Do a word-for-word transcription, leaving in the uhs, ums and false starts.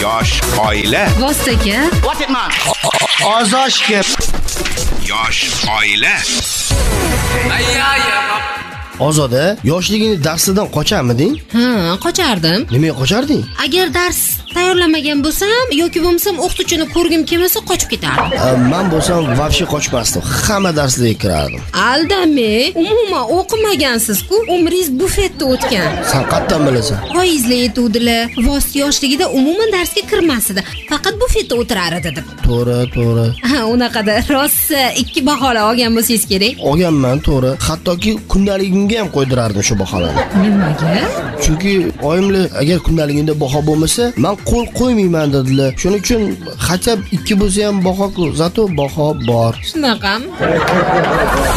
Yosh oila. Vostaka. What it man? Ozoshga. Yosh oila. Ozoda, yoshligini darsidan qochamiding? Ha, qochardim. Nimaga qocharding? Agar dars tayyorlamagan bo'lsam yoki bo'lmasam o'qituvchini ko'rgim kelmasa qochib ketardim. Men bo'lsam vobshe qochmasdim. Hamma darslarga kirardim. Aldame, umuman o'qimagansiz-ku, umringiz bufetda o'tgan. Sen qayerdan bilasan? Foizlar yetuvdilar. Vost yoshligida umuman darsga kirmasdi. Faqat bufetda o'tirar edi deb. To'g'ri, to'g'ri. Ha, unaqada rost ikki bahola olgan bo'lsangiz kerak. Olganman, to'g'ri. Hattoki kundaligimga ham qo'ydirardim shu baholarni. Nimaga? Chunki oyimlar agar kundaligingda baho bo'lmasa, men qo'l qo'ymayman dedilar. Shuning uchun hatto ikki bo'lsa ham baho, zato baho bor. Shunaqami?